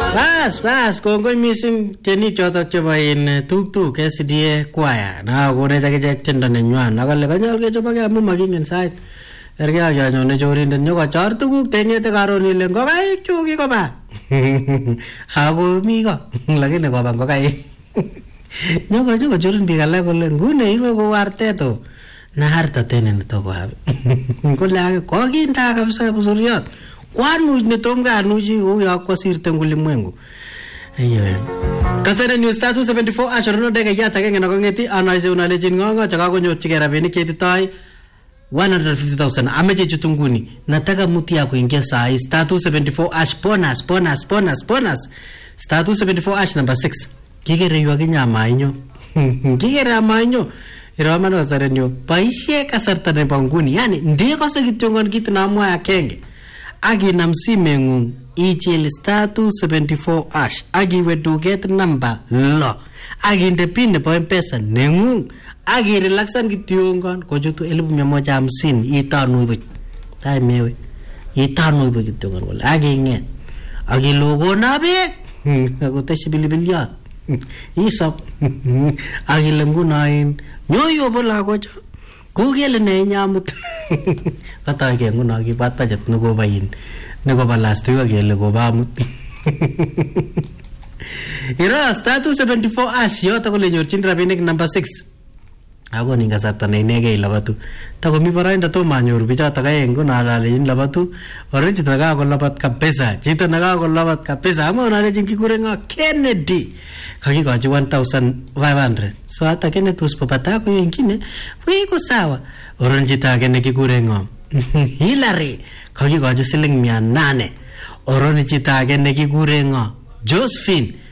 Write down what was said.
Bas, kongoi missing tienik chotok chebo in tuk SDA choir. Na konech akichek tiendo nenywan. Akale kanyol kechobake amu makingen sait. Erge ak yanyone chorindet nyokochor tuguk tengete karon ile ngokaik chu kikoba. Ako mi ko lakini koba ngokaik. Nyoko chorin biik alak kole ngune iwe ko arteto. Na harta tene nitoko hapi. Kole ake kokinta kabisa busuriot. Kwanuj netomga anuji uya kwa sirte ngulimwengu. Ayo. Kasere news status 74 ashoruno dege yata kenge nakongeti anaise unalejin ngongo chaka konyorchike rabinik chetitai 150,000 ameche chutunguni. Nataka mtu yako ingia saa status 74 ash bonus. Status 74 ash number 6. Kigere yu akinyama inyo. Kigere ama inyo. Irama no zarenyo. Paishe kasarta nebo nguni. Yani ndiko se kityongon kitu na amwa ya kenge. Agi namsimengung ichil status 74 ash. Agi weduget number lo. Agi indepin nebo M-Pesa nengung. Agi relaxan kityongon kojutu 1150 itanu ibu. Tai mewe. Itanu ibu kityongon wala. Agi inget. Agi logo na bek. Ako teshi bilibilya. Isap. Agi lengu nain. Nyoyo bola kocho. Kugele ne nyamut. Kata ke nguna ki bat budget nugo bayin. Nugo balas tu agele go bamut. Ira status 74 ash yo ta ko le nyorchin rabinik number 6. Ako ninga sata ne nege labatu. Ta ko mi barainda to manyor bicha ta kae nguna lalin labatu. Ore chita ga ko labat kabisa. Chita naga ko labat kabisa. Amo na le jinki kurenga Kennedy. Kaki gaji 1,500. So hata kene tuspopata ko yingine. Wiko sawa. Oron chita kene kikurenga. Hillary. Kaki gaji siling 800. Oron chita kene kikurenga. Josephine.